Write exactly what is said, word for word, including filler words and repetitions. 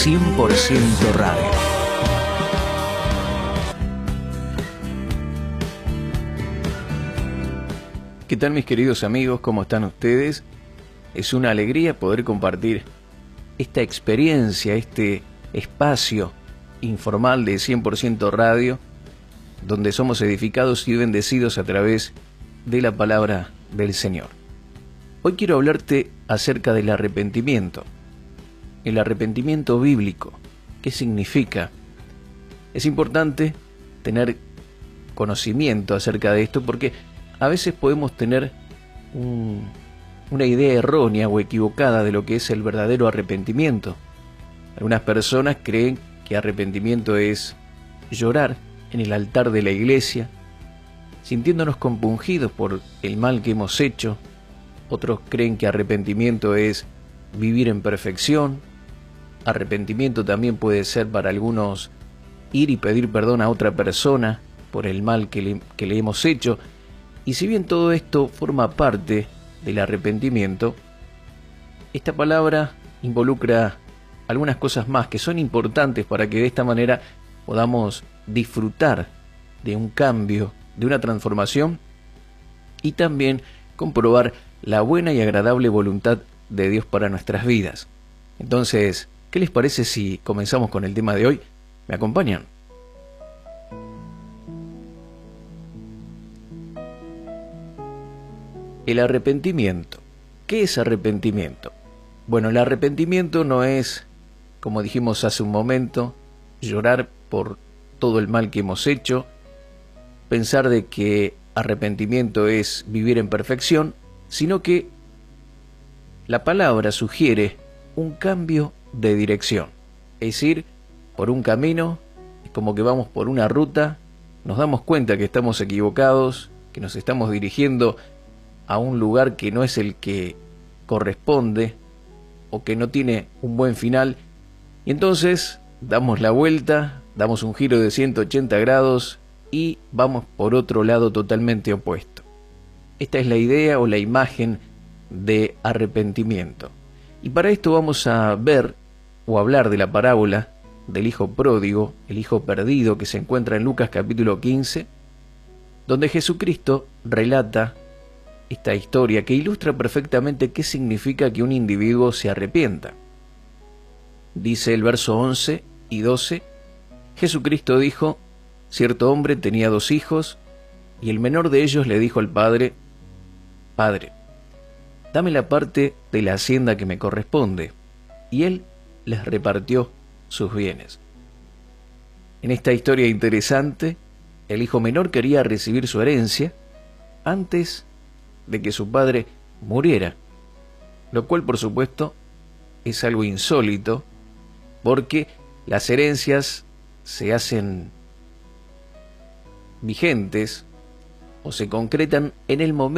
cien por ciento Radio. ¿Qué tal, mis queridos amigos? ¿Cómo están ustedes? Es una alegría poder compartir esta experiencia, este espacio informal de cien por ciento Radio, donde somos edificados y bendecidos a través de la palabra del Señor. Hoy quiero hablarte acerca del arrepentimiento, el arrepentimiento bíblico. ¿Qué significa? Es importante tener conocimiento acerca de esto porque a veces podemos tener un, una idea errónea o equivocada de lo que es el verdadero arrepentimiento. Algunas personas creen que arrepentimiento es llorar en el altar de la iglesia, sintiéndonos compungidos por el mal que hemos hecho. Otros creen que arrepentimiento es vivir en perfección. Arrepentimiento también puede ser para algunos ir y pedir perdón a otra persona por el mal que le, que le hemos hecho. Y si bien todo esto forma parte del arrepentimiento, esta palabra involucra algunas cosas más que son importantes para que de esta manera podamos disfrutar de un cambio, de una transformación y también comprobar la buena y agradable voluntad de Dios para nuestras vidas. Entonces, ¿qué les parece si comenzamos con el tema de hoy? ¿Me acompañan? El arrepentimiento. ¿Qué es arrepentimiento? Bueno, el arrepentimiento no es, como dijimos hace un momento, llorar por todo el mal que hemos hecho, pensar de que arrepentimiento es vivir en perfección, sino que la palabra sugiere un cambio de dirección. Es decir, por un camino, es como que vamos por una ruta, nos damos cuenta que estamos equivocados, que nos estamos dirigiendo a un lugar que no es el que corresponde o que no tiene un buen final, y entonces damos la vuelta, damos un giro de ciento ochenta grados y vamos por otro lado totalmente opuesto. Esta es la idea o la imagen de arrepentimiento. Y para esto vamos a ver o hablar de la parábola del hijo pródigo, el hijo perdido, que se encuentra en Lucas capítulo quince, donde Jesucristo relata esta historia que ilustra perfectamente qué significa que un individuo se arrepienta. Dice el verso once y doce, Jesucristo dijo: cierto hombre tenía dos hijos, y el menor de ellos le dijo al padre: Padre, dame la parte de la hacienda que me corresponde. Y él les repartió sus bienes. En esta historia interesante, el hijo menor quería recibir su herencia antes de que su padre muriera, lo cual por supuesto es algo insólito, porque las herencias se hacen vigentes o se concretan en el momento